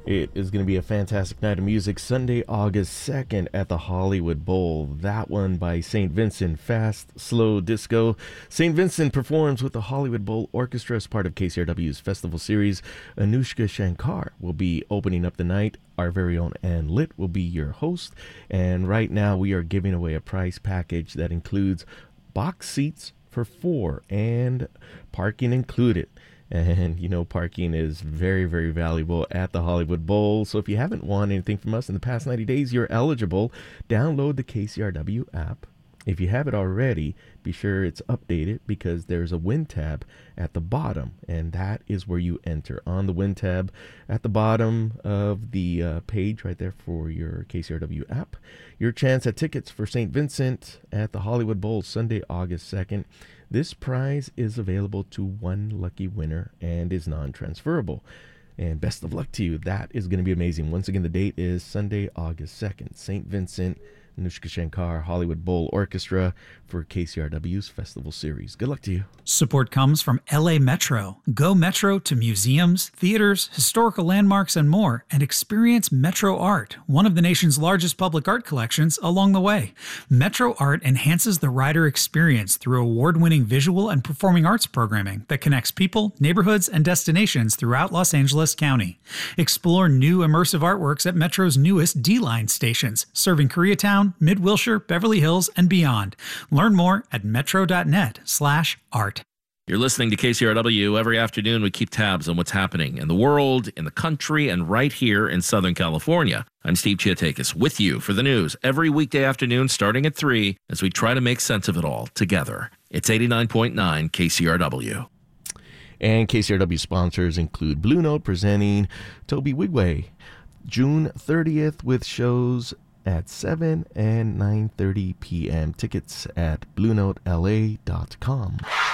It is going to be a fantastic night of music Sunday, August 2nd at the Hollywood Bowl. That one by St. Vincent, Fast, Slow Disco. St. Vincent performs with the Hollywood Bowl Orchestra as part of KCRW's festival series. Anushka Shankar will be opening up the night. Our very own Ann Litt will be your host. And right now we are giving away a prize package that includes box seats for 4 and parking included. And, you know, parking is very, very valuable at the Hollywood Bowl. So if you haven't won anything from us in the past 90 days, you're eligible. Download the KCRW app. If you have it already, be sure it's updated because there's a win tab at the bottom. And that is where you enter. On the win tab at the bottom of the page right there for your KCRW app. Your chance at tickets for St. Vincent at the Hollywood Bowl Sunday, August 2nd. This prize is available to one lucky winner and is non-transferable. And best of luck to you. That is going to be amazing. Once again, the date is Sunday, August 2nd. St. Vincent, Anushka Shankar, Hollywood Bowl Orchestra for KCRW's festival series. Good luck to you. Support comes from LA Metro. Go Metro to museums, theaters, historical landmarks, and more, and experience Metro Art, one of the nation's largest public art collections, along the way. Metro Art enhances the rider experience through award-winning visual and performing arts programming that connects people, neighborhoods, and destinations throughout Los Angeles County. Explore new immersive artworks at Metro's newest D-Line stations, serving Koreatown, Mid-Wilshire, Beverly Hills, and beyond. Learn more at metro.net/art. You're listening to KCRW. Every afternoon, we keep tabs on what's happening in the world, in the country, and right here in Southern California. I'm Steve Chiatakis with you for the news every weekday afternoon starting at 3 as we try to make sense of it all together. It's 89.9 KCRW. And KCRW sponsors include Blue Note presenting Toby Wigway June 30th with shows at 7 and 9:30 p.m. Tickets at BlueNoteLA.com.